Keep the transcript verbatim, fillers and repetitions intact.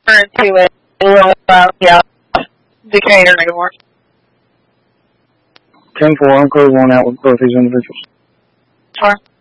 into a little, uh, yeah, Decatur anymore. ten four, I'm clear one out with both these individuals. Sure.